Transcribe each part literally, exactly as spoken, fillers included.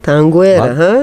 Tanguera ha?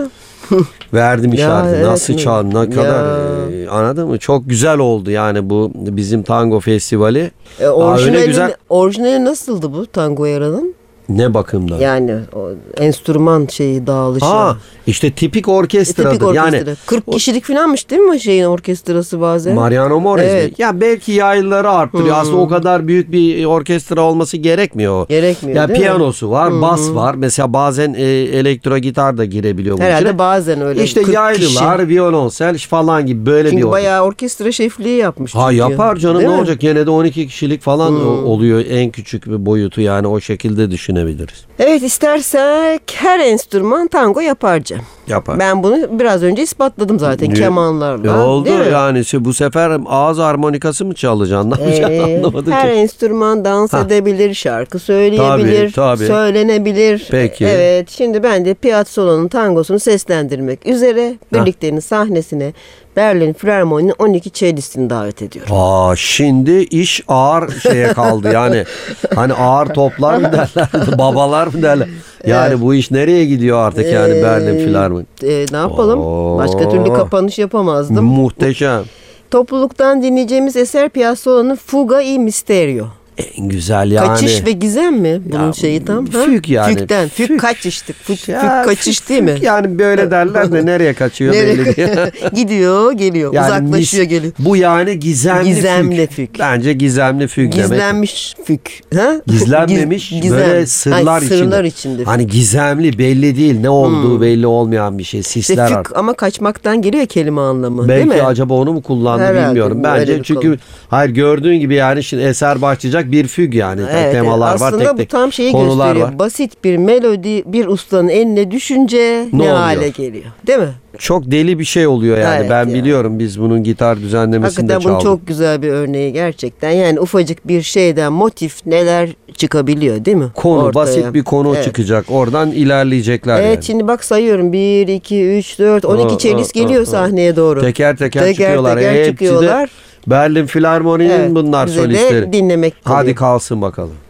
Verdim işareti. evet Nasıl mi? çal, ne kadar Ya. e, anladın mı? Çok güzel oldu yani bu bizim tango festivali. E, Aa, orijinali, öyle güzel. orijinali nasıldı bu Tanguera'nın? Ne bakımdan? Yani o enstrüman şeyi dağılışı. Ha, işte tipik E, orkestradır. tipik orkestra. Yani kırk kişilik falanmış değil mi şeyin orkestrası bazen? Mariano Morez mi? Evet. Ya belki yaylıları arttırıyor. Aslında o kadar büyük bir orkestra olması gerekmiyor. Gerekmiyor Ya değil mi? piyanosu var, bas var. Mesela bazen e, elektro gitar da girebiliyor bunun Herhalde içine. bazen öyle. İşte kırk yaylılar, kişi. violonsel falan gibi böyle Çünkü bir orkestra. bayağı orkestra şefliği yapmış. Ha çünkü. yapar canım, Değil ne mi? olacak, gene de on iki kişilik falan o- oluyor en küçük bir boyutu, yani o şekilde düşünebiliriz. Evet, istersek her enstrüman tango yapar Cem. Yapar. Ben bunu biraz önce ispatladım zaten Niye? kemanlarla. E oldu değil mi? yani şey, bu sefer ağız harmonikası mı çalacaksın? Ne yapacaksın Ee, anlamadım her ki. enstrüman dans Ha. edebilir, şarkı söyleyebilir, Tabii, tabii. söylenebilir. Peki. Evet, şimdi ben de Piazzolla'nın tangosunu seslendirmek üzere birliklerin sahnesine Berlin Filarmoni'nin on iki cellistini davet ediyorum. Aa, şimdi iş ağır şeye kaldı yani. Hani ağır toplar mı derler, babalar mı derler. Yani Evet. bu iş nereye gidiyor artık yani Ee, Berlin Filarmoni? e, ne yapalım? Oo. Başka türlü kapanış yapamazdım. Muhteşem. Topluluktan dinleyeceğimiz eser Piazzolla'nın Fuga i Misterio. En güzel yani. Kaçış ve gizem mi bunun Ya, şeyi tam? Ha? füg yani. Fügden. Füg, Füg. kaçıştık. Füg, Ya, füg kaçış füg- değil mi? füg Yani böyle derler de nereye kaçıyor Nereye- belli değil. Gidiyor, geliyor. Yani uzaklaşıyor, mis- geliyor. Bu yani gizemli, Gizemli füg. füg. Bence gizemli füg demek. Gizlenmiş füg. Ha? Gizlenmemiş, Giz- böyle sırlar Ay, sırlar içinde. içinde. Hani gizemli, belli değil, ne olduğu belli olmayan bir şey. İşte Sisler füg var. ama kaçmaktan geliyor kelime anlamı. değil Belki mi? acaba onu mu kullandı Herhalde, bilmiyorum. öyle Bence bir çünkü konu. hayır, gördüğün gibi yani şimdi eser başlayacak bir füg yani. Evet, Temalar var, aslında tek bu tek tam şeyi konular gösteriyor. var. Basit bir melodi bir ustanın eline düşünce ne, Ne oluyor? hale geliyor. Değil mi? Çok deli bir şey oluyor yani. Evet ben yani. biliyorum, biz bunun gitar düzenlemesinde Hakikaten bunun çaldık. çok güzel bir örneği gerçekten. Yani ufacık bir şeyden motif neler çıkabiliyor değil mi? Konu, Ortaya. basit bir konu Evet. çıkacak. Oradan ilerleyecekler Evet, yani. şimdi bak sayıyorum. bir, iki, üç, dört, on Aa, iki cellist aa, geliyor aa. sahneye doğru. Teker teker, Teker çıkıyorlar. teker Hepsi de çıkıyorlar. Berlin Filarmoni'nin Evet, bunlar bize de solistleri. dinlemek Hadi kalıyor. kalsın bakalım.